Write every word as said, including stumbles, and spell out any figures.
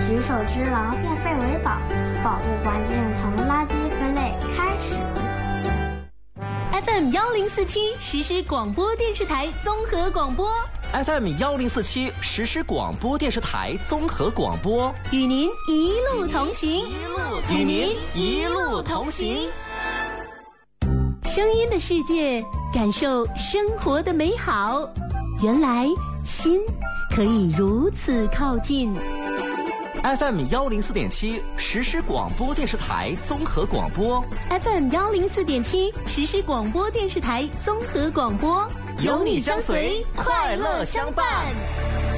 举手之劳，变废为宝，保护环境从垃圾分类开始。 F M 幺零四七实时广播电视台综合广播 ，F M 幺零四七实时广播电视台综合广播， 与您一路同行， 与您一路同行。 声音的世界，感受生活的美好。原来心可以如此靠近。 F M 幺零四点七实时广播电视台综合广播 ，F M 幺零四点七实时广播电视台综合广播， 有你相随，快乐相伴。